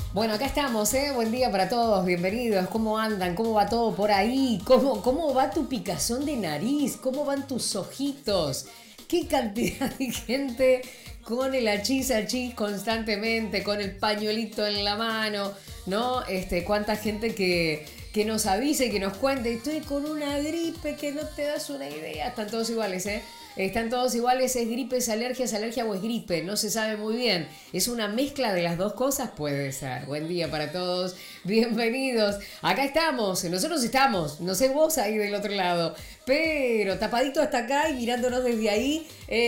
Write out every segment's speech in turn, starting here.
Bueno, acá estamos, ¿eh? Buen día para todos, bienvenidos. ¿Cómo andan? ¿Cómo va todo por ahí? ¿Cómo va tu picazón de nariz? ¿Cómo van tus ojitos? ¿Qué cantidad de gente con el achis constantemente, con el pañuelito en la mano, ¿no? Cuánta gente que nos avise y que nos cuente, estoy con una gripe que no te das una idea. Están todos iguales, ¿eh? Están todos iguales, es gripe, es alergia o es gripe, no se sabe muy bien. ¿Es una mezcla de las dos cosas? Puede ser. Buen día para todos, bienvenidos. Acá estamos, nosotros estamos, no sé vos ahí del otro lado, pero tapadito hasta acá y mirándonos desde ahí,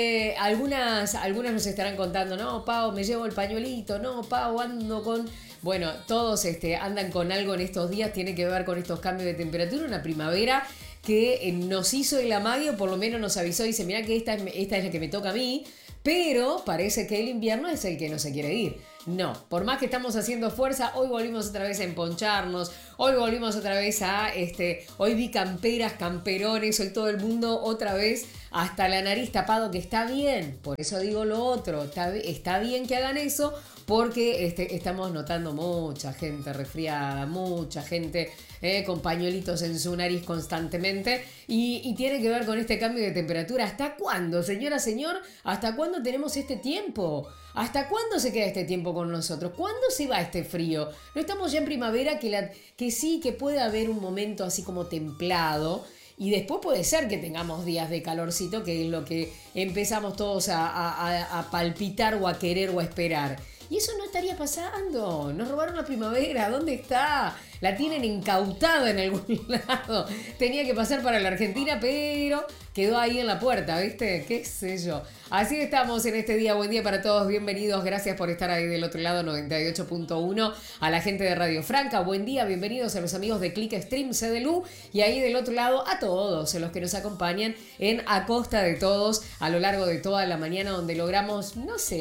algunas nos estarán contando, no, Pau, me llevo el pañuelito, no, Pau, ando con... Bueno, todos andan con algo en estos días, tiene que ver con estos cambios de temperatura, una primavera que nos hizo el amague, o por lo menos nos avisó y dice, mira que esta es la que me toca a mí, pero parece que el invierno es el que no se quiere ir. No, por más que estamos haciendo fuerza, hoy volvimos otra vez a emponcharnos, hoy volvimos otra vez hoy vi camperas, camperones, hoy todo el mundo otra vez hasta la nariz tapado, que está bien, por eso digo lo otro, está bien que hagan eso, porque estamos notando mucha gente resfriada, mucha gente con pañuelitos en su nariz constantemente y tiene que ver con este cambio de temperatura. ¿Hasta cuándo, señora, señor? ¿Hasta cuándo tenemos este tiempo? ¿Hasta cuándo se queda este tiempo con nosotros? ¿Cuándo se va este frío? ¿No estamos ya en primavera que sí, que puede haber un momento así como templado? Y después puede ser que tengamos días de calorcito, que es lo que empezamos todos a palpitar o a querer o a esperar. Y eso no estaría pasando. Nos robaron la primavera. ¿Dónde está? La tienen incautada en algún lado. Tenía que pasar para la Argentina, pero quedó ahí en la puerta, ¿viste? ¿Qué sé yo? Así estamos en este día. Buen día para todos. Bienvenidos. Gracias por estar ahí del otro lado, 98.1. A la gente de Radio Franca. Buen día. Bienvenidos a los amigos de Clickstream CDLU. Y ahí del otro lado a todos los que nos acompañan en A Costa de Todos a lo largo de toda la mañana, donde logramos,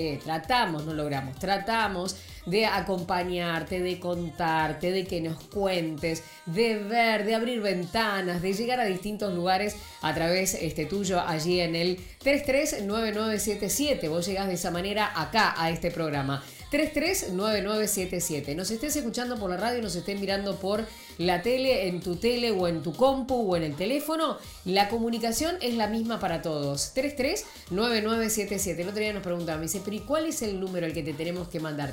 tratamos de acompañarte, de contarte, de que nos cuentes, de ver, de abrir ventanas, de llegar a distintos lugares a través tuyo allí en el 339977. Vos llegás de esa manera acá a este programa. 339977. Nos estés escuchando por la radio, nos estés mirando por la tele, en tu tele o en tu compu o en el teléfono, la comunicación es la misma para todos. 339977. El otro día nos preguntaban, me dice, pero ¿y cuál es el número al que te tenemos que mandar?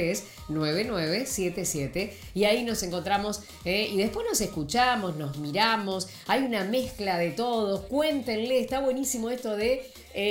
339977. Y ahí nos encontramos y después nos escuchamos, nos miramos, hay una mezcla de todos. Cuéntenle, está buenísimo esto de...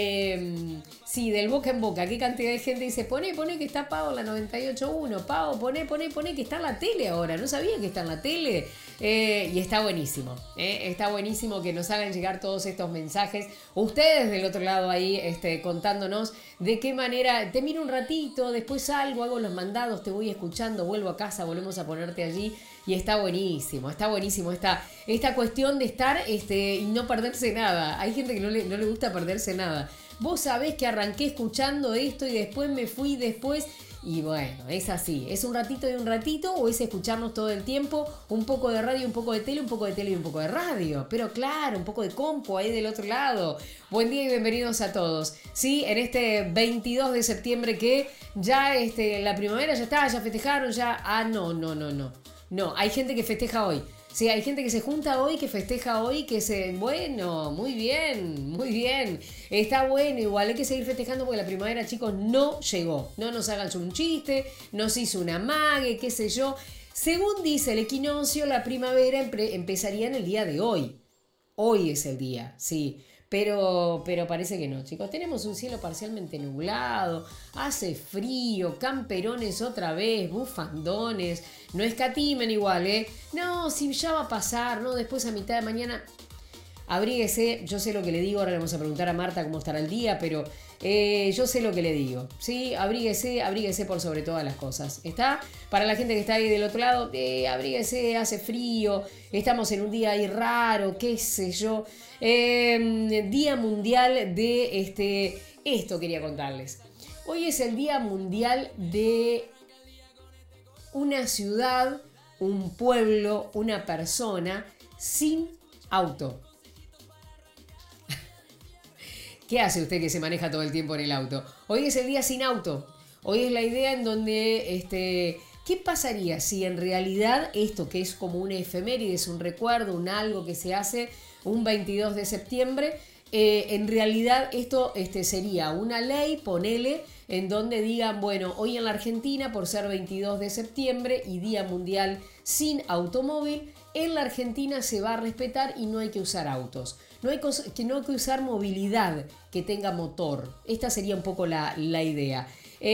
sí, del boca en boca. ¿Qué cantidad de gente dice? Poné que está Pau en la 98.1. Pau, poné que está en la tele ahora. No sabía que está en la tele. Y está buenísimo. Está buenísimo que nos hagan llegar todos estos mensajes. Ustedes del otro lado ahí contándonos de qué manera. Te miro un ratito, después salgo, hago los mandados, te voy escuchando, vuelvo a casa, volvemos a ponerte allí. Y está buenísimo esta cuestión de estar y no perderse nada. Hay gente que no le gusta perderse nada. Vos sabés que arranqué escuchando esto y después me fui después. Y bueno, es así. ¿Es un ratito y un ratito o es escucharnos todo el tiempo? Un poco de radio, un poco de tele, un poco de tele y un poco de radio. Pero claro, un poco de compu ahí del otro lado. Buen día y bienvenidos a todos. Sí, en este 22 de septiembre que ya la primavera ya está, ya festejaron, ya... Ah, no. No, hay gente que festeja hoy. Sí, hay gente que se junta hoy, que festeja hoy, Bueno, muy bien. Está bueno, igual hay que seguir festejando porque la primavera, chicos, no llegó. No nos hagan un chiste, nos hizo una amague, qué sé yo. Según dice el equinoccio, la primavera empezaría en el día de hoy. Hoy es el día, sí. Pero parece que no, chicos. Tenemos un cielo parcialmente nublado, hace frío, camperones otra vez, bufandones. No escatimen igual, ¿eh? No, si ya va a pasar, ¿no? Después a mitad de mañana, abríguese. Yo sé lo que le digo, ahora le vamos a preguntar a Marta cómo estará el día, pero yo sé lo que le digo. Sí, abríguese por sobre todas las cosas. ¿Está? Para la gente que está ahí del otro lado, abríguese, hace frío, estamos en un día ahí raro, qué sé yo. Día mundial de esto quería contarles. Hoy es el Día Mundial de una ciudad, un pueblo, una persona sin auto. ¿Qué hace usted que se maneja todo el tiempo en el auto? Hoy es el día sin auto. Hoy es la idea en donde ¿Qué pasaría si en realidad esto que es como una efeméride, es un recuerdo, un algo que se hace un 22 de septiembre, en realidad esto sería una ley, ponele, en donde digan, bueno, hoy en la Argentina, por ser 22 de septiembre y Día Mundial sin Automóvil, en la Argentina se va a respetar y no hay que usar autos. No hay que usar movilidad que tenga motor. Esta sería un poco la idea.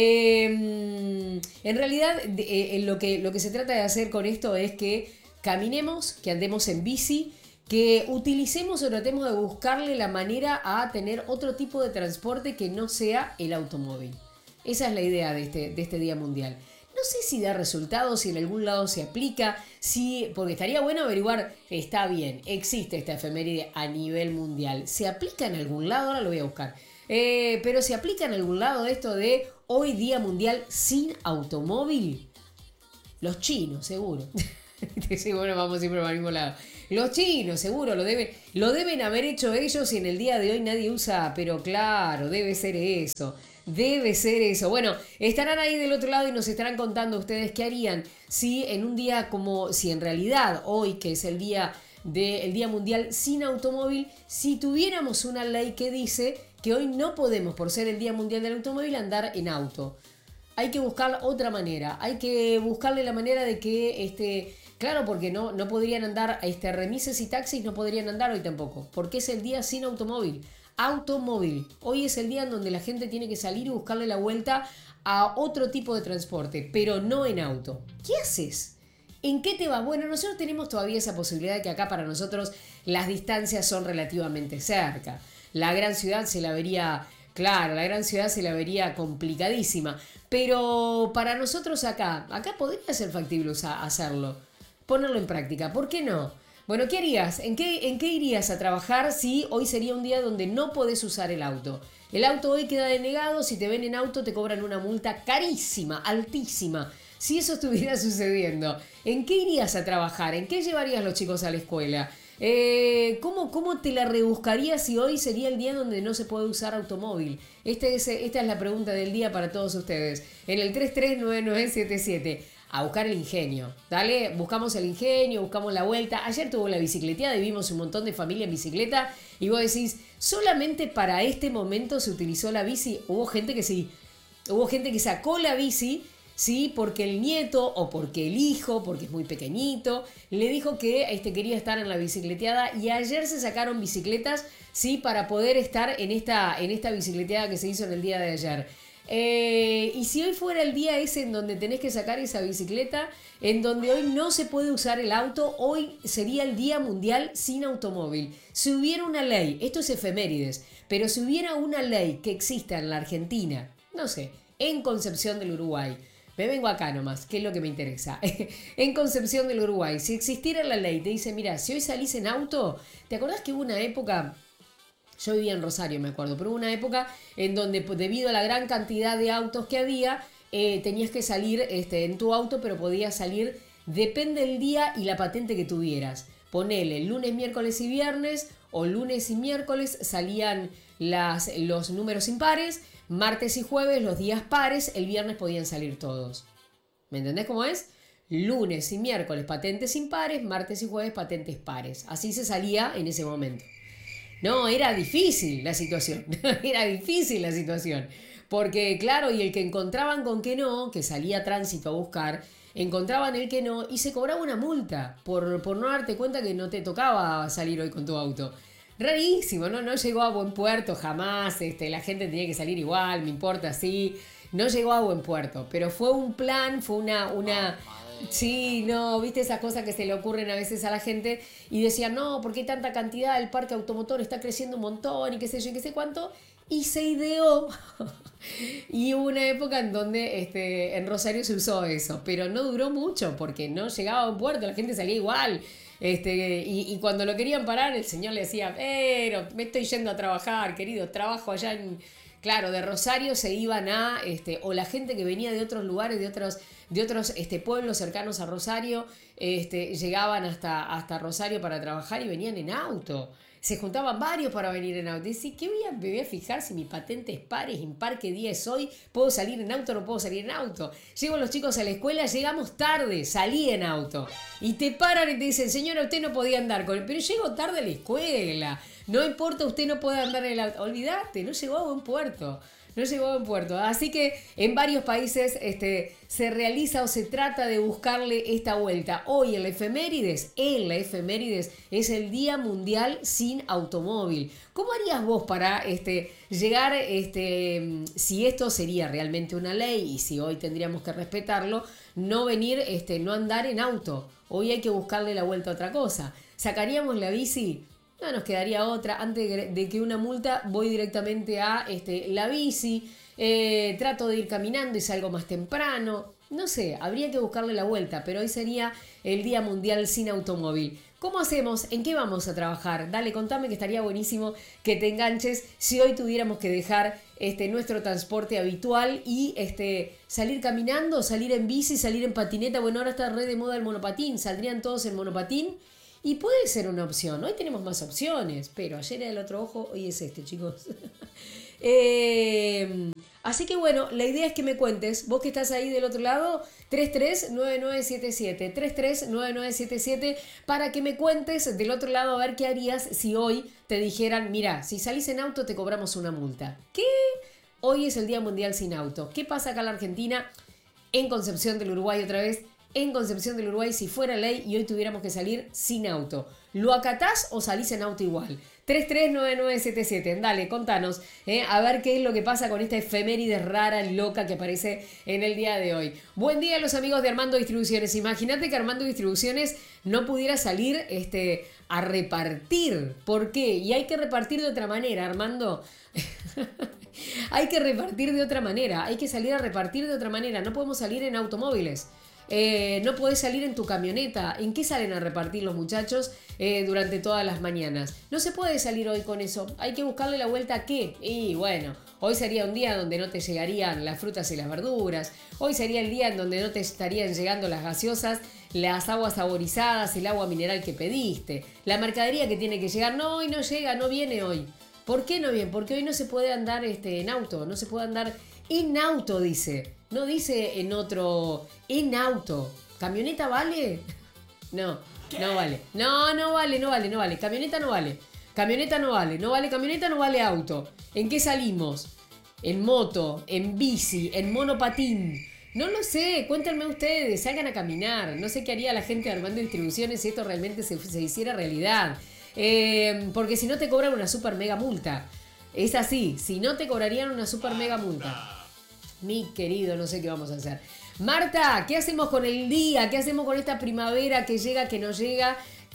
En realidad, lo que se trata de hacer con esto es que caminemos, que andemos en bici, que utilicemos o tratemos de buscarle la manera a tener otro tipo de transporte que no sea el automóvil. Esa es la idea de este Día Mundial. No sé si da resultados, si en algún lado se aplica, porque estaría bueno averiguar, está bien, existe esta efeméride a nivel mundial. ¿Se aplica en algún lado? Ahora lo voy a buscar. Pero ¿se aplica en algún lado esto de hoy Día Mundial sin automóvil? Los chinos, seguro. Seguro vamos siempre para el mismo lado. Los chinos, seguro, lo deben haber hecho ellos y en el día de hoy nadie usa, pero claro, debe ser eso. Debe ser eso. Bueno, estarán ahí del otro lado y nos estarán contando ustedes qué harían si en un día si en realidad hoy, que es el Día Mundial sin Automóvil, si tuviéramos una ley que dice que hoy no podemos, por ser el Día Mundial del Automóvil, andar en auto. Hay que buscar otra manera. Hay que buscarle la manera de que claro, porque no podrían andar remises y taxis, no podrían andar hoy tampoco, porque es el día sin automóvil. Automóvil. Hoy es el día en donde la gente tiene que salir y buscarle la vuelta a otro tipo de transporte, pero no en auto. ¿Qué haces? ¿En qué te vas? Bueno, nosotros tenemos todavía esa posibilidad de que acá para nosotros las distancias son relativamente cerca. La gran ciudad se la vería, claro, la gran ciudad se la vería complicadísima, pero para nosotros acá podría ser factible hacerlo, ponerlo en práctica. ¿Por qué no? Bueno, ¿qué harías? ¿En qué irías a trabajar si hoy sería un día donde no podés usar el auto? El auto hoy queda denegado, si te ven en auto te cobran una multa carísima, altísima. Si eso estuviera sucediendo, ¿en qué irías a trabajar? ¿En qué llevarías a los chicos a la escuela? ¿Cómo te la rebuscarías si hoy sería el día donde no se puede usar automóvil? Esta es la pregunta del día para todos ustedes. En el 339977. A buscar el ingenio, ¿dale? Buscamos el ingenio, buscamos la vuelta. Ayer tuvo la bicicleteada y vimos un montón de familia en bicicleta y vos decís, ¿solamente para este momento se utilizó la bici? Hubo gente que sí, hubo gente que sacó la bici, sí, porque el nieto o porque el hijo, porque es muy pequeñito, le dijo que quería estar en la bicicleteada y ayer se sacaron bicicletas, sí, para poder estar en esta bicicleteada que se hizo en el día de ayer. Y si hoy fuera el día ese en donde tenés que sacar esa bicicleta, en donde hoy no se puede usar el auto, hoy sería el Día Mundial sin Automóvil. Si hubiera una ley, esto es efemérides, pero si hubiera una ley que exista en la Argentina, no sé, en Concepción del Uruguay, me vengo acá nomás, que es lo que me interesa. En Concepción del Uruguay, si existiera la ley, te dice, mira, si hoy salís en auto, ¿te acordás que hubo una época? Yo vivía en Rosario, me acuerdo, pero hubo una época en donde debido a la gran cantidad de autos que había, tenías que salir en tu auto, pero podías salir, depende del día y la patente que tuvieras. Ponele, lunes, miércoles y viernes, o lunes y miércoles salían los números impares, martes y jueves los días pares, el viernes podían salir todos. ¿Me entendés cómo es? Lunes y miércoles patentes impares, martes y jueves patentes pares. Así se salía en ese momento. No, era difícil la situación, era difícil la situación, porque claro, y el que encontraban con que no, que salía a tránsito a buscar, encontraban el que no y se cobraba una multa por no darte cuenta que no te tocaba salir hoy con tu auto. Rarísimo, no llegó a buen puerto jamás, la gente tenía que salir igual, me importa, sí, no llegó a buen puerto, pero fue un plan, fue una sí, no, viste esas cosas que se le ocurren a veces a la gente y decían, no, porque hay tanta cantidad, el parque automotor está creciendo un montón y qué sé yo y qué sé cuánto, y se ideó y hubo una época en donde en Rosario se usó eso, pero no duró mucho porque no llegaba a un puerto, la gente salía igual. Y cuando lo querían parar, el señor le decía, pero me estoy yendo a trabajar, querido, trabajo allá en... Claro, de Rosario se iban o la gente que venía de otros lugares, de otros pueblos cercanos a Rosario, llegaban hasta Rosario para trabajar y venían en auto. Se juntaban varios para venir en auto. Y decía, me voy a fijar si mi patente es par, es impar, qué día es hoy? ¿Puedo salir en auto o no puedo salir en auto? Llego los chicos a la escuela, llegamos tarde, salí en auto. Y te paran y te dicen, señora, usted no podía andar con él. Pero llego tarde a la escuela. No importa, usted no puede andar en el auto. Olvídate, no llegó a buen puerto. No llegó a buen puerto. Así que en varios países se realiza o se trata de buscarle esta vuelta. Hoy en la efemérides es el Día Mundial sin Automóvil. ¿Cómo harías vos para llegar, si esto sería realmente una ley y si hoy tendríamos que respetarlo, no venir, no andar en auto? Hoy hay que buscarle la vuelta a otra cosa. ¿Sacaríamos la bici? No nos quedaría otra. Antes de que una multa, voy directamente a la bici. Trato de ir caminando y salgo más temprano. No sé, habría que buscarle la vuelta, pero hoy sería el Día Mundial sin Automóvil. ¿Cómo hacemos? ¿En qué vamos a trabajar? Dale, contame, que estaría buenísimo que te enganches si hoy tuviéramos que dejar nuestro transporte habitual y salir caminando, salir en bici, salir en patineta. Bueno, ahora está re de moda el monopatín. Saldrían todos en monopatín. Y puede ser una opción. Hoy tenemos más opciones, pero ayer era el otro ojo, hoy es chicos. Así que bueno, la idea es que me cuentes, vos que estás ahí del otro lado, 339977, 339977, para que me cuentes del otro lado a ver qué harías si hoy te dijeran, mira, si salís en auto te cobramos una multa. ¿Qué? Hoy es el Día Mundial sin Auto. ¿Qué pasa acá en la Argentina? En Concepción del Uruguay otra vez. En Concepción del Uruguay, si fuera ley y hoy tuviéramos que salir sin auto, ¿lo acatás o salís en auto igual? 339977, dale, contanos, a ver qué es lo que pasa con esta efeméride rara, loca que aparece en el día de hoy. Buen día a los amigos de Armando Distribuciones. Imagínate que Armando Distribuciones no pudiera salir a repartir. ¿Por qué? Y hay que repartir de otra manera, Armando. Hay que repartir de otra manera, hay que salir a repartir de otra manera. No podemos salir en automóviles. No podés salir en tu camioneta. ¿En qué salen a repartir los muchachos durante todas las mañanas? No se puede salir hoy con eso. Hay que buscarle la vuelta a qué. Y bueno, hoy sería un día donde no te llegarían las frutas y las verduras. Hoy sería el día en donde no te estarían llegando las gaseosas, las aguas saborizadas, el agua mineral que pediste. La mercadería que tiene que llegar. No, hoy no llega, no viene hoy. ¿Por qué no viene? Porque hoy no se puede andar en auto. No se puede andar en auto, dice. No dice en otro, en auto. ¿Camioneta vale? No, no vale. No vale. Camioneta no vale. Camioneta no vale. No vale camioneta, no vale auto. ¿En qué salimos? En moto, en bici, en monopatín. No lo sé, cuéntenme ustedes, salgan a caminar. No sé qué haría la gente de Armando Distribuciones si esto realmente se hiciera realidad. Porque si no te cobran una super mega multa. Es así, si no te cobrarían una super mega multa. Mi querido, no sé qué vamos a hacer. Marta, ¿qué hacemos con el día? ¿Qué hacemos con esta primavera que llega, que no llega?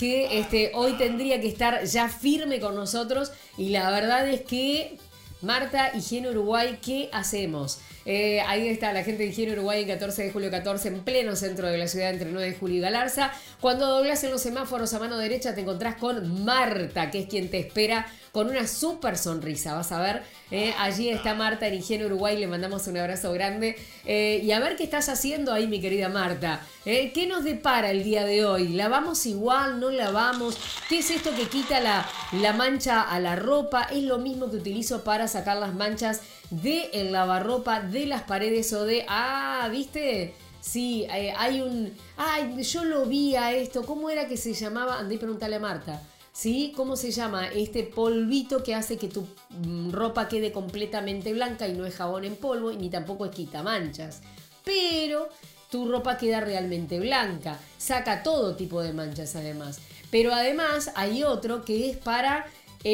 Que hoy tendría que estar ya firme con nosotros. Y la verdad es que, Marta, Higiene Uruguay, ¿qué hacemos? Ahí está la gente de Higiene Uruguay en 14 de julio 14, en pleno centro de la ciudad, entre 9 de julio y Galarza. Cuando doblas en los semáforos a mano derecha te encontrás con Marta, que es quien te espera con una súper sonrisa. Vas a ver, allí está Marta en Higiene Uruguay, le mandamos un abrazo grande. Y a ver qué estás haciendo ahí, mi querida Marta. ¿Qué nos depara el día de hoy? ¿Lavamos igual? ¿No lavamos? ¿Qué es esto que quita la mancha a la ropa? Es lo mismo que utilizo para sacar las manchas del lavarropa de las paredes o de... Ah, ¿viste? Sí, hay un... Ay, yo lo vi a esto. ¿Cómo era que se llamaba? Andé y preguntale a Marta. ¿Sí? ¿Cómo se llama? Este polvito que hace que tu ropa quede completamente blanca y no es jabón en polvo y ni tampoco es quitamanchas. Pero tu ropa queda realmente blanca. Saca todo tipo de manchas además. Pero además hay otro que es para...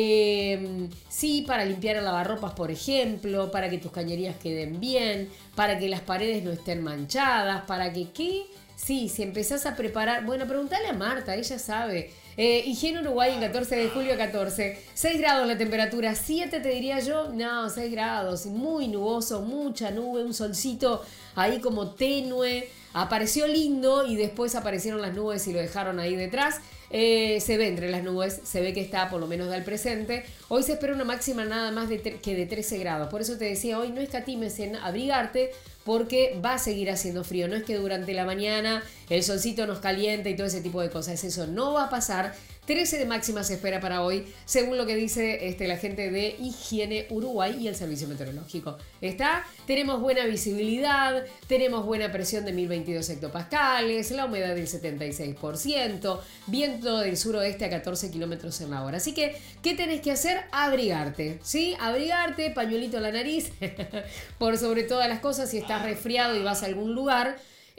sí, para limpiar el lavarropas, por ejemplo, para que tus cañerías queden bien, para que las paredes no estén manchadas, para que ¿qué? Sí, si empezás a preparar... Bueno, preguntale a Marta, ella sabe. Higiene Uruguay en 14 de julio 14. 6 grados la temperatura, 7 te diría yo. No, 6 grados, muy nuboso, mucha nube, un solcito ahí como tenue. Apareció lindo y después aparecieron las nubes y lo dejaron ahí detrás. Se ve entre las nubes, se ve que está por lo menos del presente. Hoy se espera una máxima nada más que de 13 grados. Por eso te decía, hoy no escatimes en abrigarte porque va a seguir haciendo frío. No es que durante la mañana el solcito nos calienta y todo ese tipo de cosas. Eso no va a pasar. 13 de máxima se espera para hoy, según lo que dice la gente de Higiene Uruguay y el Servicio Meteorológico. Tenemos buena visibilidad, tenemos buena presión de 1022 hectopascales, la humedad del 76%, viento del suroeste a 14 kilómetros en la hora. Así que, ¿qué tenés que hacer? Abrigarte, ¿sí? Abrigarte, pañuelito en la nariz, por sobre todas las cosas, si estás resfriado y vas a algún lugar.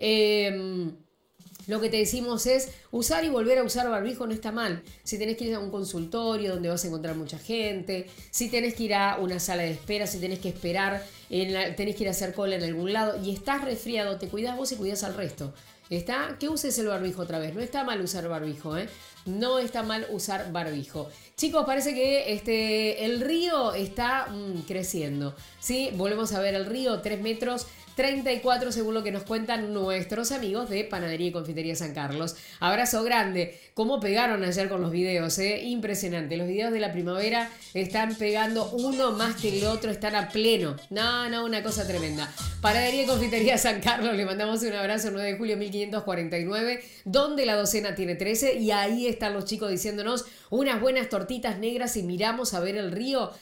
Lo que te decimos es usar y volver a usar barbijo no está mal. Si tenés que ir a un consultorio donde vas a encontrar mucha gente, si tenés que ir a una sala de espera, si tenés que esperar, tenés que ir a hacer cola en algún lado y estás resfriado, te cuidás vos y cuidás al resto. Que uses el barbijo otra vez. No está mal usar barbijo, ¿eh? No está mal usar barbijo. Chicos, parece que el río está creciendo, ¿sí? Volvemos a ver el río, 3 metros 34 según lo que nos cuentan nuestros amigos de Panadería y Confitería San Carlos. Abrazo grande. Cómo pegaron ayer con los videos, impresionante. Los videos de la primavera están pegando uno más que el otro, están a pleno. No, una cosa tremenda. Panadería y Confitería San Carlos, le mandamos un abrazo, 9 de julio 1549, donde la docena tiene 13 y ahí están los chicos diciéndonos unas buenas tortitas negras y miramos a ver el río.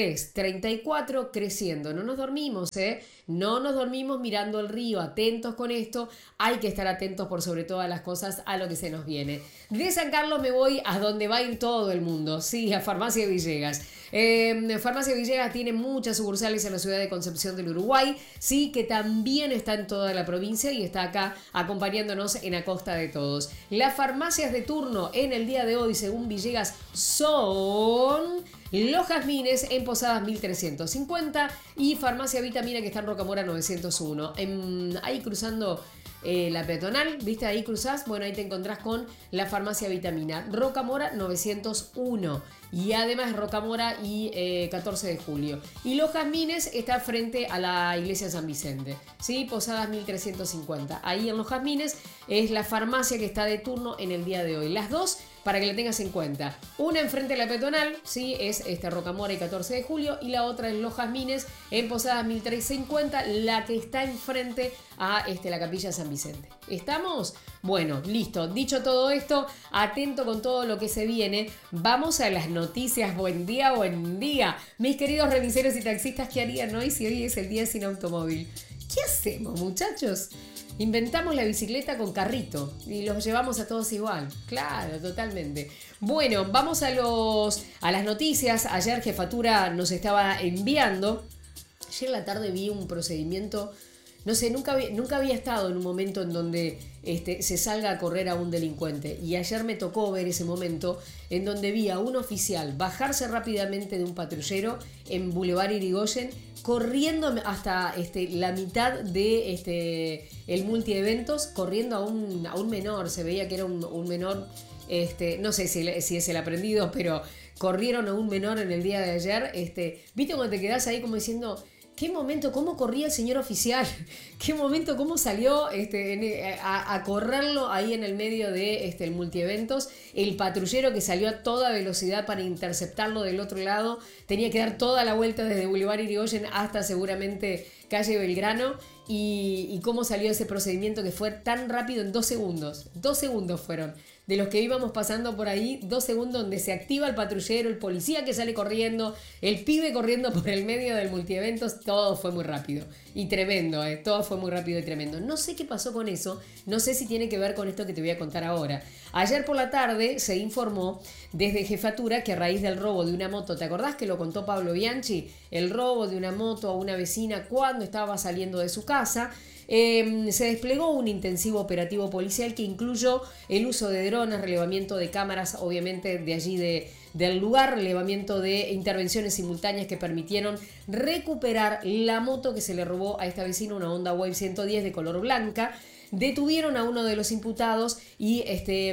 3:34 creciendo. No nos dormimos, No nos dormimos mirando el río. Atentos con esto. Hay que estar atentos por sobre todas las cosas a lo que se nos viene. De San Carlos me voy a donde va a ir todo el mundo. Sí, a Farmacia Villegas. Farmacia Villegas tiene muchas sucursales en la ciudad de Concepción del Uruguay. Sí, que también está en toda la provincia y está acá acompañándonos en A Costa de Todos. Las farmacias de turno en el día de hoy, según Villegas, son Los Jazmines en Posadas 1350 y Farmacia Vitamina que está en Rocamora 901. Ahí cruzando la peatonal, ¿viste? Ahí cruzás, bueno, ahí te encontrás con la Farmacia Vitamina. Rocamora 901 y además Rocamora y 14 de julio. Y Los Jazmines está frente a la iglesia San Vicente, ¿sí? Posadas 1350. Ahí en Los Jazmines es la farmacia que está de turno en el día de hoy. Las dos, para que la tengas en cuenta. Una enfrente de la peatonal, ¿sí? Es Rocamora y 14 de julio. Y la otra es Los Jazmines en Posadas 1350, la que está enfrente a la capilla San Vicente. ¿Estamos? Bueno, listo. Dicho todo esto, atento con todo lo que se viene. Vamos a las noticias. Buen día, buen día. Mis queridos remiseros y taxistas, ¿qué harían hoy si hoy es el día sin automóvil? ¿Qué hacemos, muchachos? Inventamos la bicicleta con carrito y los llevamos a todos igual. Claro, totalmente. Bueno, vamos a las noticias. Ayer Jefatura nos estaba enviando. Ayer en la tarde vi un procedimiento. No sé, nunca había estado en un momento en donde se salga a correr a un delincuente. Y ayer me tocó ver ese momento en donde vi a un oficial bajarse rápidamente de un patrullero en Boulevard Irigoyen, corriendo hasta la mitad de el multieventos, corriendo a un menor. Se veía que era un menor, no sé si es el aprendido, pero corrieron a un menor en el día de ayer. ¿Viste cuando te quedás ahí como diciendo... ¿Qué momento? ¿Cómo corría el señor oficial? ¿Qué momento? ¿Cómo salió a correrlo ahí en el medio de el multieventos? El patrullero que salió a toda velocidad para interceptarlo del otro lado tenía que dar toda la vuelta desde Boulevard Irigoyen hasta seguramente calle Belgrano. Y cómo salió ese procedimiento que fue tan rápido en 2 segundos. 2 segundos fueron. De los que íbamos pasando por ahí, 2 segundos donde se activa el patrullero, el policía que sale corriendo, el pibe corriendo por el medio del multieventos, todo fue muy rápido y tremendo, todo fue muy rápido y tremendo. No sé qué pasó con eso, no sé si tiene que ver con esto que te voy a contar ahora. Ayer por la tarde se informó desde Jefatura que a raíz del robo de una moto, ¿te acordás que lo contó Pablo Bianchi? El robo de una moto a una vecina cuando estaba saliendo de su casa. Se desplegó un intensivo operativo policial que incluyó el uso de drones, relevamiento de cámaras, obviamente de allí del lugar, relevamiento de intervenciones simultáneas que permitieron recuperar la moto que se le robó a esta vecina, una Honda Wave 110 de color blanca. Detuvieron a uno de los imputados y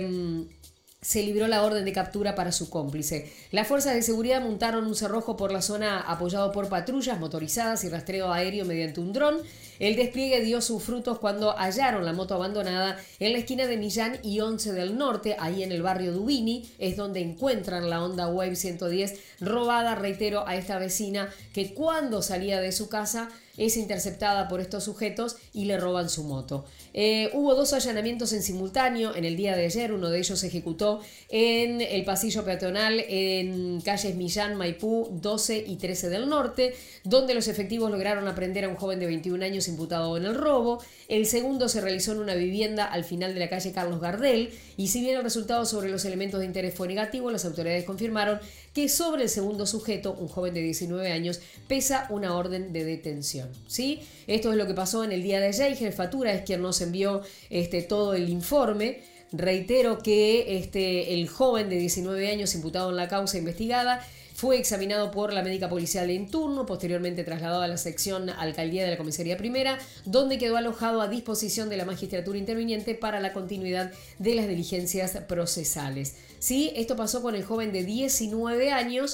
se libró la orden de captura para su cómplice. Las fuerzas de seguridad montaron un cerrojo por la zona apoyado por patrullas motorizadas y rastreo aéreo mediante un dron. El despliegue dio sus frutos cuando hallaron la moto abandonada en la esquina de Millán y 11 del Norte, ahí en el barrio Dubini, es donde encuentran la Honda Wave 110 robada. Reitero, a esta vecina que cuando salía de su casa es interceptada por estos sujetos y le roban su moto. Hubo 2 allanamientos en simultáneo en el día de ayer. Uno de ellos se ejecutó en el pasillo peatonal en calles Millán, Maipú, 12 y 13 del Norte, donde los efectivos lograron aprender a un joven de 21 años imputado en el robo. El segundo se realizó en una vivienda al final de la calle Carlos Gardel, y si bien el resultado sobre los elementos de interés fue negativo, las autoridades confirmaron que sobre el segundo sujeto, un joven de 19 años, pesa una orden de detención. ¿Sí? Esto es lo que pasó en el día de ayer. Jefatura es quien nos envió todo el informe. Reitero que el joven de 19 años imputado en la causa investigada fue examinado por la médica policial en turno, posteriormente trasladado a la sección alcaldía de la comisaría primera, donde quedó alojado a disposición de la magistratura interviniente para la continuidad de las diligencias procesales. ¿Sí? Esto pasó con el joven de 19 años,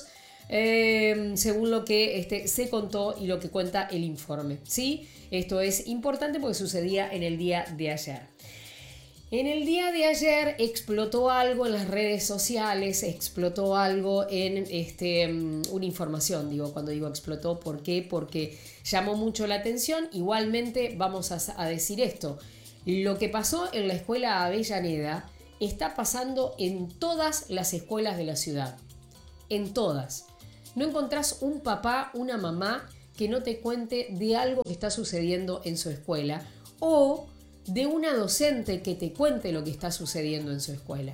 según lo que se contó y lo que cuenta el informe. ¿Sí? Esto es importante porque sucedía en el día de ayer. En el día de ayer explotó algo en las redes sociales, explotó algo en una información, cuando digo explotó, ¿por qué? Porque llamó mucho la atención. Igualmente vamos a decir esto: lo que pasó en la escuela Avellaneda está pasando en todas las escuelas de la ciudad, en todas. No encontrás un papá, una mamá que no te cuente de algo que está sucediendo en su escuela, o de una docente que te cuente lo que está sucediendo en su escuela.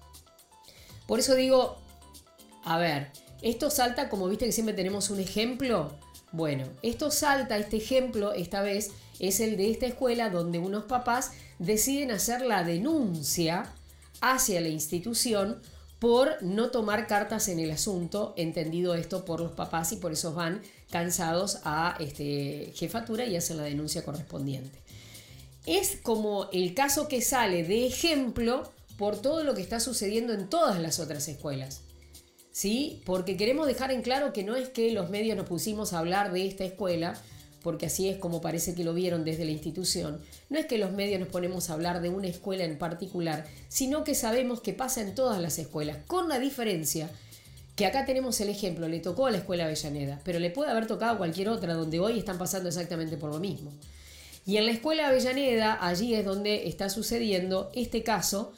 Por eso digo, a ver, esto salta, como viste que siempre tenemos un ejemplo. Bueno, esto salta, este ejemplo esta vez es el de esta escuela, donde unos papás deciden hacer la denuncia hacia la institución por no tomar cartas en el asunto, entendido esto por los papás, y por eso van cansados a jefatura y hacen la denuncia correspondiente. Es como el caso que sale de ejemplo por todo lo que está sucediendo en todas las otras escuelas. ¿Sí? Porque queremos dejar en claro que no es que los medios nos pusimos a hablar de esta escuela, porque así es como parece que lo vieron desde la institución. No es que los medios nos ponemos a hablar de una escuela en particular, sino que sabemos que pasa en todas las escuelas, con la diferencia que acá tenemos el ejemplo, le tocó a la escuela Avellaneda, pero le puede haber tocado a cualquier otra donde hoy están pasando exactamente por lo mismo. Y en la escuela Avellaneda, allí es donde está sucediendo este caso,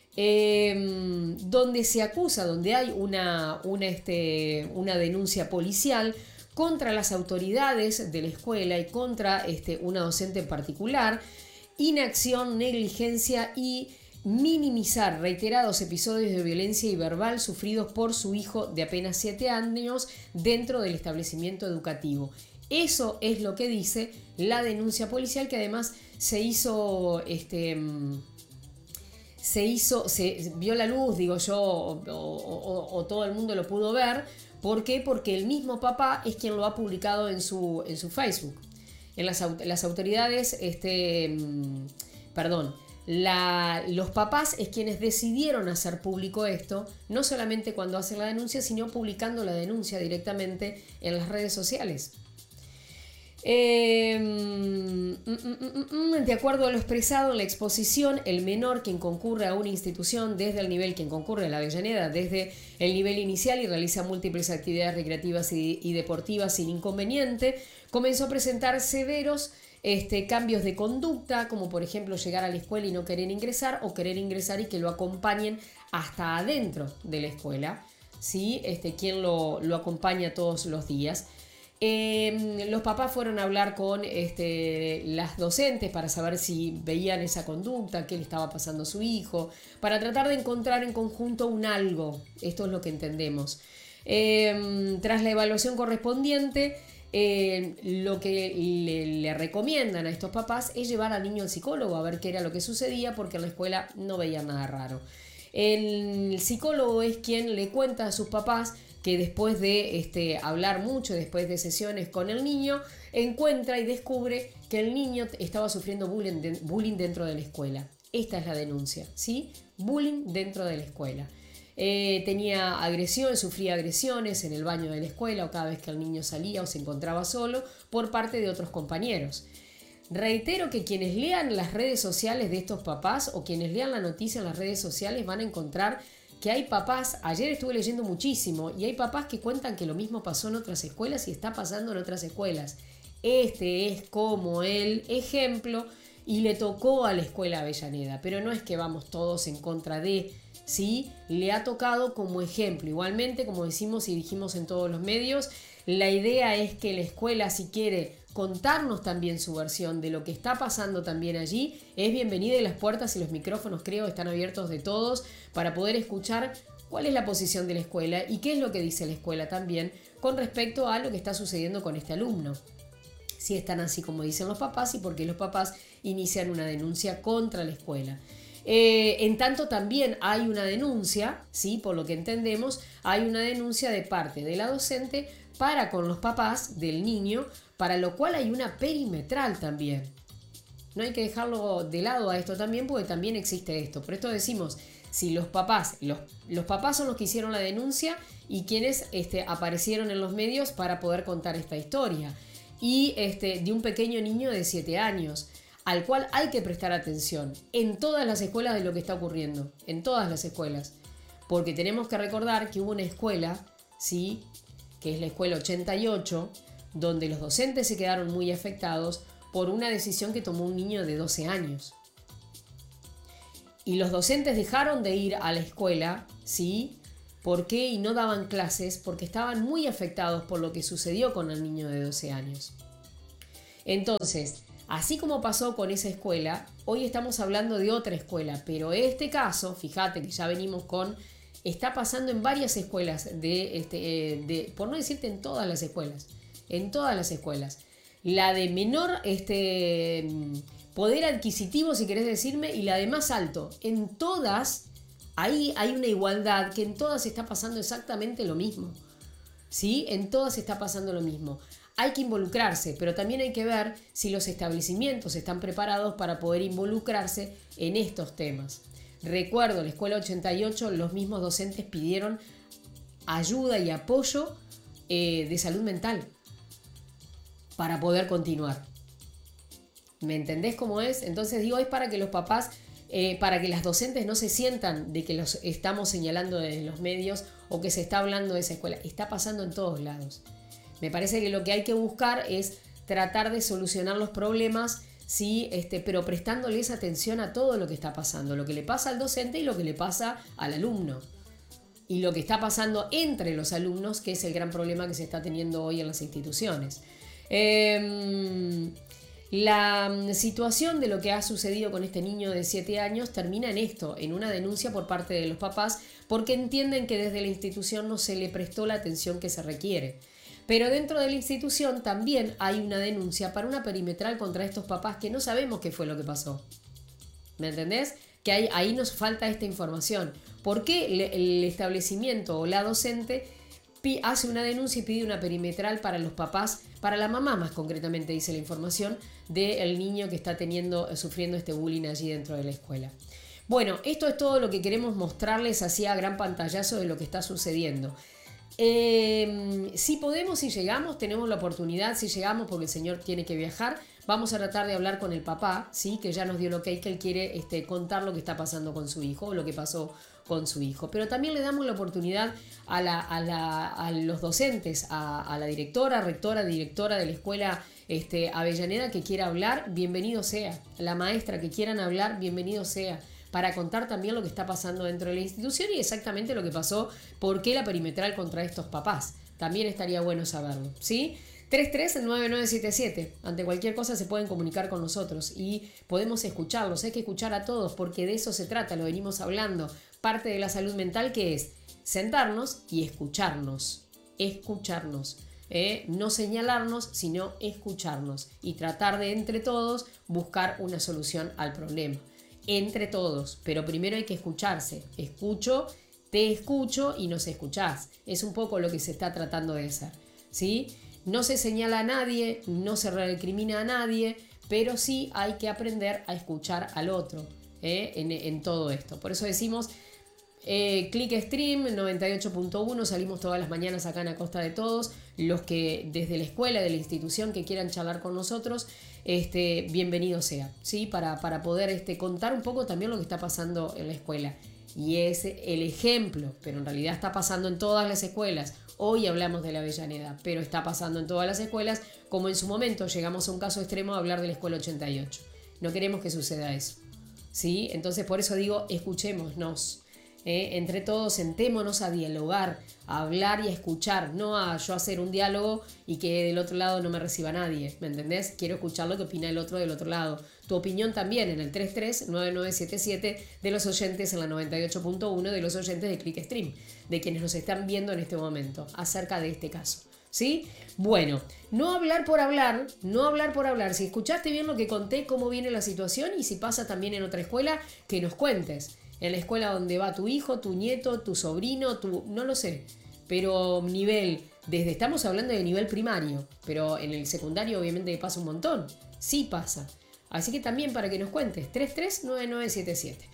donde se acusa, donde hay una denuncia policial contra las autoridades de la escuela y contra una docente en particular, inacción, negligencia y minimizar reiterados episodios de violencia y verbal sufridos por su hijo de apenas 7 años dentro del establecimiento educativo. Eso es lo que dice la denuncia policial, que además se vio la luz, digo yo, o todo el mundo lo pudo ver. ¿Por qué? Porque el mismo papá es quien lo ha publicado en su Facebook. Las autoridades, los papás es quienes decidieron hacer público esto, no solamente cuando hacen la denuncia, sino publicando la denuncia directamente en las redes sociales. De acuerdo a lo expresado en la exposición, el menor quien concurre a una institución desde el nivel quien concurre a la Avellaneda desde el nivel inicial y realiza múltiples actividades recreativas y deportivas sin inconveniente, comenzó a presentar severos cambios de conducta, como por ejemplo llegar a la escuela y no querer ingresar, o querer ingresar y que lo acompañen hasta adentro de la escuela, ¿sí? Quien lo acompaña todos los días. Los papás fueron a hablar con las docentes para saber si veían esa conducta, qué le estaba pasando a su hijo, para tratar de encontrar en conjunto un algo. Esto es lo que entendemos. Tras la evaluación correspondiente, lo que le recomiendan a estos papás es llevar al niño al psicólogo a ver qué era lo que sucedía, porque en la escuela no veían nada raro. El psicólogo es quien le cuenta a sus papás que después de hablar mucho, después de sesiones con el niño, encuentra y descubre que el niño estaba sufriendo bullying dentro de la escuela. Esta es la denuncia, ¿sí? Bullying dentro de la escuela. Sufría agresiones en el baño de la escuela o cada vez que el niño salía o se encontraba solo por parte de otros compañeros. Reitero que quienes lean las redes sociales de estos papás o quienes lean la noticia en las redes sociales van a encontrar que hay papás, ayer estuve leyendo muchísimo, y hay papás que cuentan que lo mismo pasó en otras escuelas y está pasando en otras escuelas. Este es como el ejemplo y le tocó a la escuela Avellaneda, pero no es que vamos todos en contra de, ¿sí? Le ha tocado como ejemplo. Igualmente, como decimos y dijimos en todos los medios, la idea es que la escuela, si quiere contarnos también su versión de lo que está pasando también allí, es bienvenida, y las puertas y los micrófonos, creo, están abiertos de todos para poder escuchar cuál es la posición de la escuela y qué es lo que dice la escuela también con respecto a lo que está sucediendo con este alumno. Si están así como dicen los papás y por qué los papás inician una denuncia contra la escuela. En tanto también hay una denuncia, ¿sí? Por lo que entendemos, hay una denuncia de parte de la docente para con los papás del niño, para lo cual hay una perimetral también. No hay que dejarlo de lado a esto también, porque también existe esto. Por esto decimos, si los papás son los que hicieron la denuncia y quienes aparecieron en los medios para poder contar esta historia. Y de un pequeño niño de 7 años, al cual hay que prestar atención en todas las escuelas de lo que está ocurriendo, en todas las escuelas. Porque tenemos que recordar que hubo una escuela, ¿sí?, que es la escuela 88, donde los docentes se quedaron muy afectados por una decisión que tomó un niño de 12 años. Y los docentes dejaron de ir a la escuela, ¿sí? ¿Por qué? Y no daban clases porque estaban muy afectados por lo que sucedió con el niño de 12 años. Entonces, así como pasó con esa escuela, hoy estamos hablando de otra escuela, pero este caso, fíjate que ya venimos con, está pasando en varias escuelas, por no decirte en todas las escuelas. La de menor poder adquisitivo, si querés decirme, y la de más alto. En todas, ahí hay una igualdad, que en todas está pasando exactamente lo mismo. ¿Sí? En todas está pasando lo mismo. Hay que involucrarse, pero también hay que ver si los establecimientos están preparados para poder involucrarse en estos temas. Recuerdo, la escuela 88, los mismos docentes pidieron ayuda y apoyo de salud mental para poder continuar. ¿Me entendés cómo es? Entonces digo, es para que los papás, para que las docentes no se sientan de que los estamos señalando en los medios o que se está hablando de esa escuela. Está pasando en todos lados. Me parece que lo que hay que buscar es tratar de solucionar los problemas, ¿sí? Pero prestándoles atención a todo lo que está pasando, lo que le pasa al docente y lo que le pasa al alumno. Y lo que está pasando entre los alumnos, que es el gran problema que se está teniendo hoy en las instituciones. La situación de lo que ha sucedido con este niño de 7 años termina en esto, en una denuncia por parte de los papás, porque entienden que desde la institución no se le prestó la atención que se requiere. Pero dentro de la institución también hay una denuncia para una perimetral contra estos papás que no sabemos qué fue lo que pasó. ¿Me entendés? Que ahí nos falta esta información. ¿Por qué el establecimiento o la docente hace una denuncia y pide una perimetral para los papás, para la mamá más concretamente, dice la información, del niño que está sufriendo este bullying allí dentro de la escuela? Bueno, esto es todo lo que queremos mostrarles así a gran pantallazo de lo que está sucediendo. Si podemos, si llegamos, tenemos la oportunidad, si llegamos porque el señor tiene que viajar, vamos a tratar de hablar con el papá, ¿sí? Que ya nos dio el ok, que él quiere contar lo que está pasando con su hijo o lo que pasó con su hijo. Pero también le damos la oportunidad a los docentes, a la directora de la escuela Avellaneda que quiera hablar, bienvenido sea. La maestra que quieran hablar, bienvenido sea, para contar también lo que está pasando dentro de la institución y exactamente lo que pasó, por qué la perimetral contra estos papás. También estaría bueno saberlo, ¿sí? 339977. Ante cualquier cosa se pueden comunicar con nosotros y podemos escucharlos. Hay que escuchar a todos porque de eso se trata, lo venimos hablando. Parte de la salud mental, que es sentarnos y escucharnos. No señalarnos, sino escucharnos y tratar de entre todos buscar una solución al problema. Entre todos, pero primero hay que escucharse. Te escucho y nos escuchás. Es un poco lo que se está tratando de hacer, ¿sí? No se señala a nadie, no se recrimina a nadie, pero sí hay que aprender a escuchar al otro en todo esto. Por eso decimos, Click Stream 98.1, salimos todas las mañanas acá en A Costa de Todos. Los que desde la escuela, de la institución, que quieran charlar con nosotros, bienvenido sea, ¿sí? Para poder contar un poco también lo que está pasando en la escuela. Y es el ejemplo, pero en realidad está pasando en todas las escuelas. Hoy hablamos de la Avellaneda, pero está pasando en todas las escuelas, como en su momento llegamos a un caso extremo a hablar de la escuela 88. No queremos que suceda eso, ¿sí? Entonces por eso digo, escuchémonos. Entre todos sentémonos a dialogar, a hablar y a escuchar, no a yo hacer un diálogo y que del otro lado no me reciba nadie, ¿me entendés? Quiero escuchar lo que opina el otro del otro lado. Tu opinión también en el 339977 de los oyentes en la 98.1 de los oyentes de Click Stream, de quienes nos están viendo en este momento, acerca de este caso. ¿Sí? Bueno, no hablar por hablar, no hablar por hablar. Si escuchaste bien lo que conté, cómo viene la situación y si pasa también en otra escuela, que nos cuentes. En la escuela donde va tu hijo, tu nieto, tu sobrino, no lo sé. Pero estamos hablando de nivel primario, pero en el secundario obviamente pasa un montón. Sí pasa. Así que también para que nos cuentes, 339977.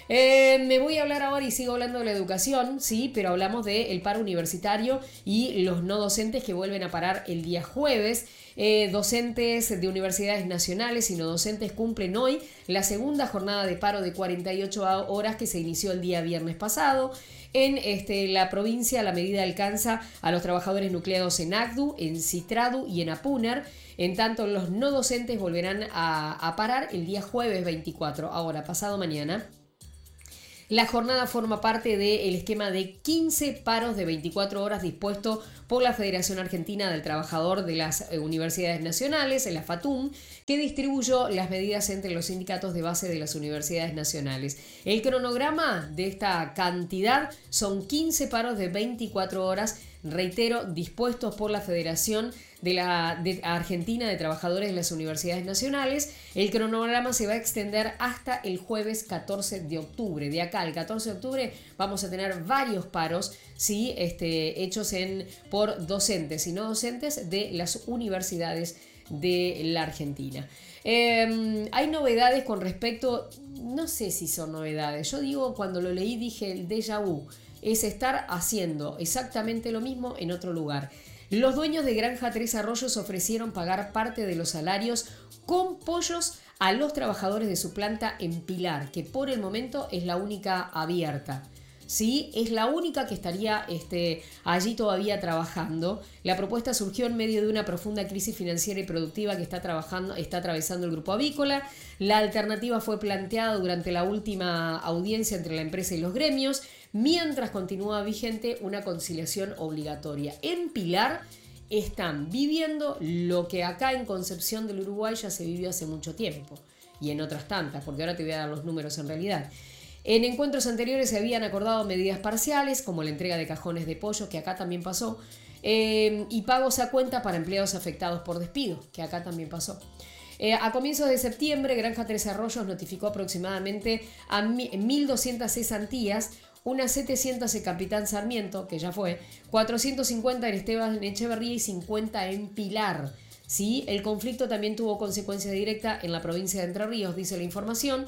Me voy a hablar ahora y sigo hablando de la educación, sí, pero hablamos del paro universitario y los no docentes que vuelven a parar el día jueves. Docentes de universidades nacionales y no docentes cumplen hoy la segunda jornada de paro de 48 horas que se inició el día viernes pasado. En la provincia la medida alcanza a los trabajadores nucleados en ACDU, en Citradu y en Apuner. En tanto, los no docentes volverán a parar el día jueves 24, ahora pasado mañana. La jornada forma parte del esquema de 15 paros de 24 horas dispuesto por la Federación Argentina del Trabajador de las Universidades Nacionales, la FATUM, que distribuyó las medidas entre los sindicatos de base de las universidades nacionales. El cronograma de esta cantidad son 15 paros de 24 horas, reitero, dispuestos por la Federación de Argentina de Trabajadores de las Universidades Nacionales. El cronograma se va a extender hasta el jueves 14 de octubre. De acá al 14 de octubre vamos a tener varios paros, ¿sí? Hechos por docentes y no docentes de las universidades de la Argentina. Hay novedades con respecto, no sé si son novedades, yo digo, cuando lo leí dije el déjà vu, es estar haciendo exactamente lo mismo en otro lugar. Los dueños de Granja Tres Arroyos ofrecieron pagar parte de los salarios con pollos a los trabajadores de su planta en Pilar, que por el momento es la única abierta. ¿Sí? Es la única que estaría allí todavía trabajando. La propuesta surgió en medio de una profunda crisis financiera y productiva que está atravesando el grupo avícola. La alternativa fue planteada durante la última audiencia entre la empresa y los gremios, mientras continúa vigente una conciliación obligatoria. En Pilar están viviendo lo que acá en Concepción del Uruguay ya se vivió hace mucho tiempo, y en otras tantas, porque ahora te voy a dar los números en realidad. En encuentros anteriores se habían acordado medidas parciales, como la entrega de cajones de pollo, que acá también pasó, y pagos a cuenta para empleados afectados por despido, que acá también pasó. A comienzos de septiembre, Granja Tres Arroyos notificó aproximadamente a 1.200 cesantías, unas 700 en Capitán Sarmiento, que ya fue, 450 en Esteban Echeverría y 50 en Pilar. ¿Sí? El conflicto también tuvo consecuencia directa en la provincia de Entre Ríos, dice la información.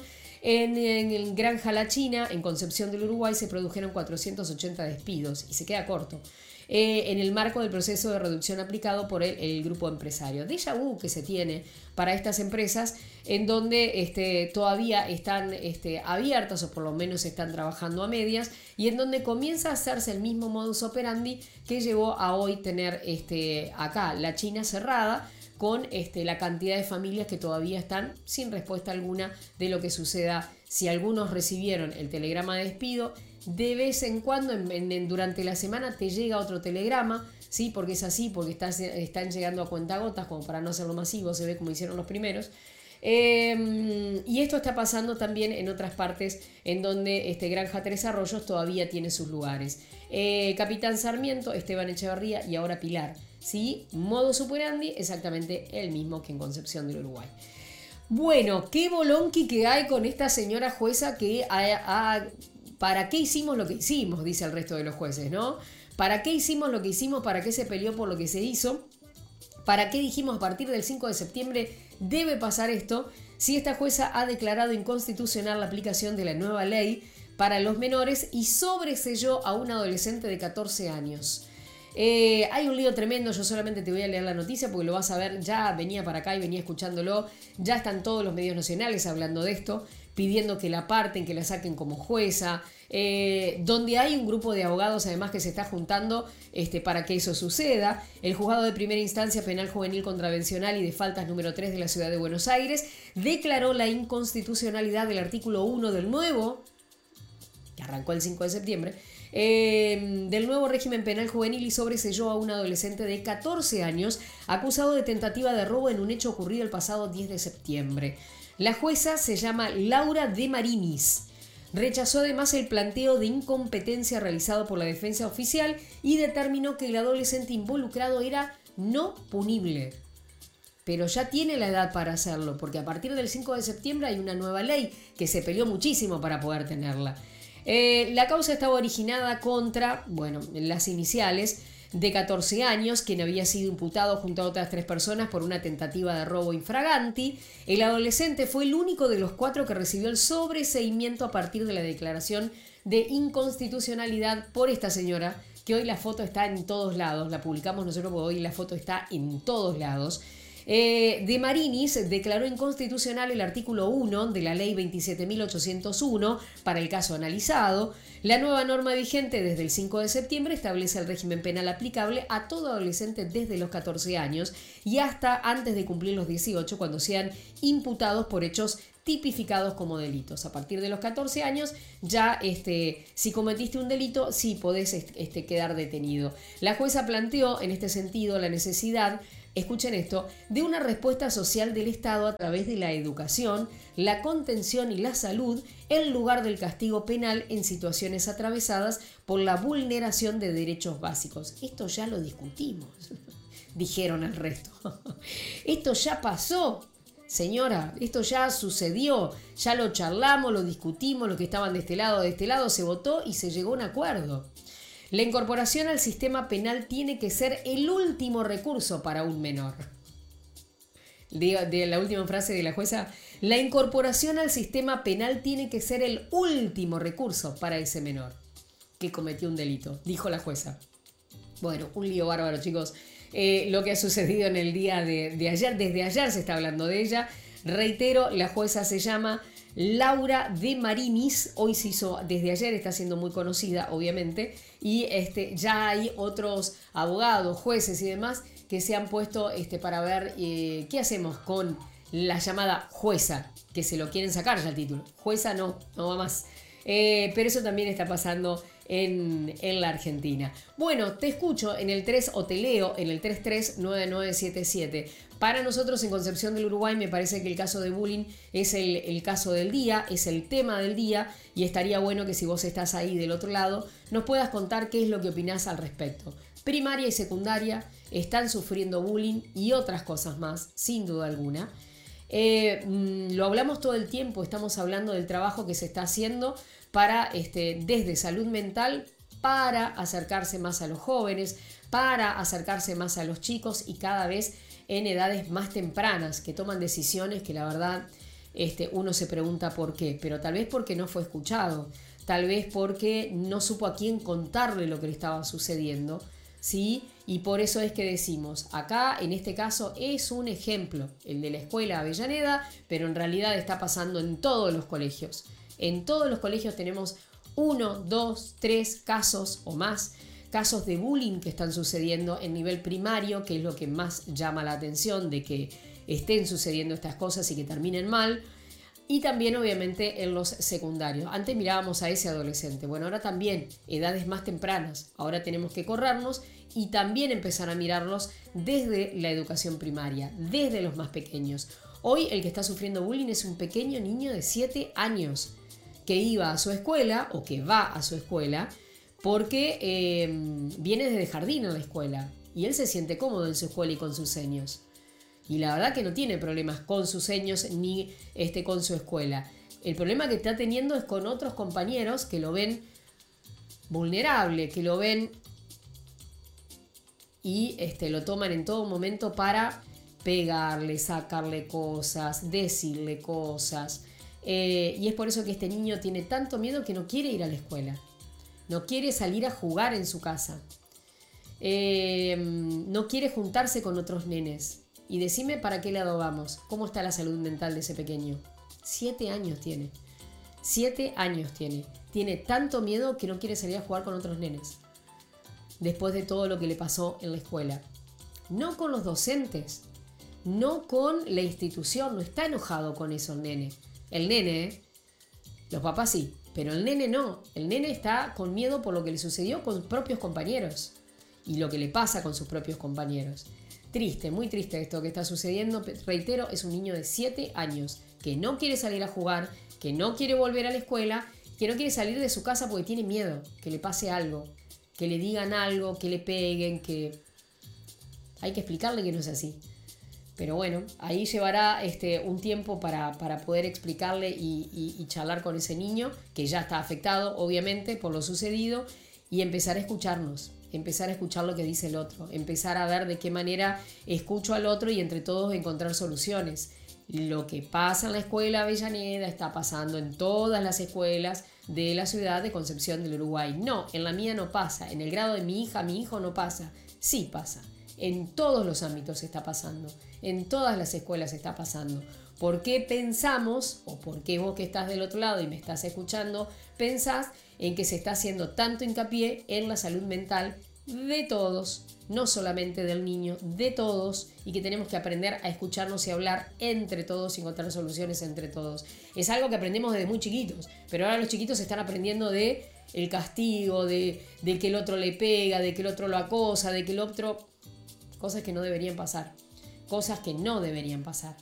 En Granja La China, en Concepción del Uruguay, se produjeron 480 despidos y se queda corto. En el marco del proceso de reducción aplicado por el grupo empresario. Déjà vu que se tiene para estas empresas en donde todavía están abiertas o por lo menos están trabajando a medias y en donde comienza a hacerse el mismo modus operandi que llevó a hoy tener acá la China cerrada, con la cantidad de familias que todavía están sin respuesta alguna de lo que suceda. Si algunos recibieron el telegrama de despido, de vez en cuando durante la semana te llega otro telegrama, ¿sí? Porque es así, porque están llegando a cuentagotas, como para no hacerlo masivo, se ve como hicieron los primeros. Y esto está pasando también en otras partes en donde Granja Tres Arroyos todavía tiene sus lugares. Capitán Sarmiento, Esteban Echeverría y ahora Pilar. ¿Sí? Modus operandi exactamente el mismo que en Concepción del Uruguay. Bueno, qué bolonqui que hay con esta señora jueza que ¿para qué hicimos lo que hicimos? Dice el resto de los jueces, ¿no? ¿Para qué hicimos lo que hicimos? ¿Para qué se peleó por lo que se hizo? ¿Para qué dijimos a partir del 5 de septiembre debe pasar esto? Si esta jueza ha declarado inconstitucional la aplicación de la nueva ley para los menores y sobreselló a un adolescente de 14 años. Hay un lío tremendo, yo solamente te voy a leer la noticia porque lo vas a ver, ya venía para acá y venía escuchándolo, ya están todos los medios nacionales hablando de esto, pidiendo que la aparten, que la saquen como jueza, donde hay un grupo de abogados además que se está juntando para que eso suceda. El juzgado de primera instancia penal juvenil contravencional y de faltas número 3 de la ciudad de Buenos Aires declaró la inconstitucionalidad del artículo 1 del nuevo, que arrancó el 5 de septiembre, del nuevo régimen penal juvenil y sobreselló a un adolescente de 14 años acusado de tentativa de robo en un hecho ocurrido el pasado 10 de septiembre. La jueza se llama Laura De Marinis. Rechazó además el planteo de incompetencia realizado por la defensa oficial y determinó que el adolescente involucrado era no punible. Pero ya tiene la edad para hacerlo, porque a partir del 5 de septiembre hay una nueva ley que se peleó muchísimo para poder tenerla. La causa estaba originada contra, las iniciales de 14 años, quien había sido imputado junto a otras 3 personas por una tentativa de robo infraganti. El adolescente fue el único de los 4 que recibió el sobreseimiento a partir de la declaración de inconstitucionalidad por esta señora, que hoy la foto está en todos lados, la publicamos nosotros porque hoy la foto está en todos lados. De Marinis declaró inconstitucional el artículo 1 de la ley 27.801 para el caso analizado. La nueva norma vigente desde el 5 de septiembre establece el régimen penal aplicable a todo adolescente desde los 14 años y hasta antes de cumplir los 18 cuando sean imputados por hechos tipificados como delitos. A partir de los 14 años ya si cometiste un delito, sí podés quedar detenido. La jueza planteó en este sentido la necesidad, escuchen esto, de una respuesta social del Estado a través de la educación, la contención y la salud en lugar del castigo penal en situaciones atravesadas por la vulneración de derechos básicos. Esto ya lo discutimos, dijeron el resto. Esto ya pasó. Señora, esto ya sucedió, ya lo charlamos, lo discutimos, los que estaban de este lado, se votó y se llegó a un acuerdo. La incorporación al sistema penal tiene que ser el último recurso para un menor. De la última frase de la jueza, la incorporación al sistema penal tiene que ser el último recurso para ese menor que cometió un delito, dijo la jueza. Bueno, un lío bárbaro, chicos. Lo que ha sucedido en el día de ayer, desde ayer se está hablando de ella. Reitero, la jueza se llama Laura De Marinis, hoy se hizo, desde ayer está siendo muy conocida, obviamente, y ya hay otros abogados, jueces y demás que se han puesto para ver qué hacemos con la llamada jueza, que se lo quieren sacar ya el título. Jueza no va más. Pero eso también está pasando en la Argentina. Bueno, te escucho en el 3 o te leo en el 339977. Para nosotros en Concepción del Uruguay me parece que el caso de bullying es el caso del día, es el tema del día y estaría bueno que si vos estás ahí del otro lado nos puedas contar qué es lo que opinás al respecto. Primaria y secundaria están sufriendo bullying y otras cosas más, sin duda alguna. Lo hablamos todo el tiempo, estamos hablando del trabajo que se está haciendo para desde salud mental para acercarse más a los jóvenes, para acercarse más a los chicos y cada vez en edades más tempranas que toman decisiones que la verdad uno se pregunta por qué, pero tal vez porque no fue escuchado, tal vez porque no supo a quién contarle lo que le estaba sucediendo, ¿sí? Y por eso es que decimos, acá en este caso es un ejemplo, el de la escuela Avellaneda, pero en realidad está pasando en todos los colegios. En todos los colegios tenemos 1, 2, 3 casos o más, casos de bullying que están sucediendo en nivel primario, que es lo que más llama la atención de que estén sucediendo estas cosas y que terminen mal. Y también obviamente en los secundarios. Antes mirábamos a ese adolescente. Bueno, ahora también edades más tempranas. Ahora tenemos que corrernos y también empezar a mirarlos desde la educación primaria, desde los más pequeños. Hoy el que está sufriendo bullying es un pequeño niño de 7 años que iba a su escuela o que va a su escuela porque viene desde jardín a la escuela y él se siente cómodo en su escuela y con sus seños. Y la verdad que no tiene problemas con sus seños ni con su escuela. El problema que está teniendo es con otros compañeros que lo ven vulnerable, que lo ven y lo toman en todo momento para pegarle, sacarle cosas, decirle cosas. Y es por eso que este niño tiene tanto miedo que no quiere ir a la escuela. No quiere salir a jugar en su casa. No quiere juntarse con otros nenes. Y decime para qué lado vamos. ¿Cómo está la salud mental de ese pequeño? 7 años tiene. 7 años tiene. Tiene tanto miedo que no quiere salir a jugar con otros nenes. Después de todo lo que le pasó en la escuela. No con los docentes. No con la institución. No está enojado con eso el nene. El nene, los papás sí, pero el nene no. El nene está con miedo por lo que le sucedió con sus propios compañeros y lo que le pasa con sus propios compañeros. Triste, muy triste esto que está sucediendo. Reitero, es un niño de 7 años que no quiere salir a jugar, que no quiere volver a la escuela, que no quiere salir de su casa porque tiene miedo que le pase algo, que le digan algo, que le peguen, que hay que explicarle que no es así. Pero bueno, ahí llevará un tiempo para poder explicarle y charlar con ese niño, que ya está afectado, obviamente, por lo sucedido, y empezar a escucharnos, empezar a escuchar lo que dice el otro, empezar a ver de qué manera escucho al otro y entre todos encontrar soluciones. Lo que pasa en la escuela Avellaneda está pasando en todas las escuelas de la ciudad de Concepción del Uruguay. No, en la mía no pasa, en el grado de mi hija, mi hijo no pasa, sí pasa. En todos los ámbitos está pasando, en todas las escuelas está pasando. ¿Por qué pensamos, o por qué vos que estás del otro lado y me estás escuchando, pensás en que se está haciendo tanto hincapié en la salud mental de todos, no solamente del niño, de todos, y que tenemos que aprender a escucharnos y hablar entre todos y encontrar soluciones entre todos? Es algo que aprendemos desde muy chiquitos, pero ahora los chiquitos están aprendiendo de el castigo, de que el otro le pega, de que el otro lo acosa, de que el otro... Cosas que no deberían pasar. Cosas que no deberían pasar.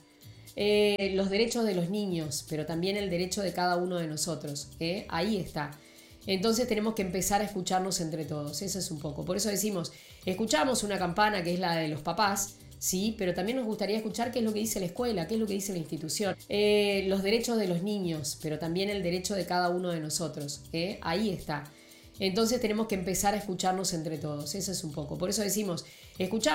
Los derechos de los niños, pero también el derecho de cada uno de nosotros. Ahí está. Entonces tenemos que empezar a escucharnos entre todos. Eso es un poco. Por eso decimos, escuchamos una campana que es la de los papás, sí, pero también nos gustaría escuchar qué es lo que dice la escuela, qué es lo que dice la institución. Los derechos de los niños, pero también el derecho de cada uno de nosotros. Ahí está. Entonces tenemos que empezar a escucharnos entre todos. Eso es un poco. Por eso decimos, escuchamos